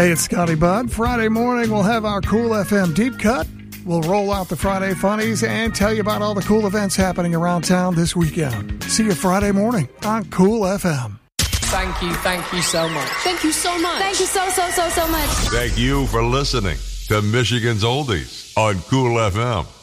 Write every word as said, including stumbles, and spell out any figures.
Hey, it's Scotty Budd. Friday morning, we'll have our Cool F M Deep Cut. We'll roll out the Friday Funnies and tell you about all the cool events happening around town this weekend. See you Friday morning on Cool F M. Thank you, thank you so much. Thank you so much. Thank you so, so, so, so much. Thank you for listening to Michigan's Oldies on Cool F M.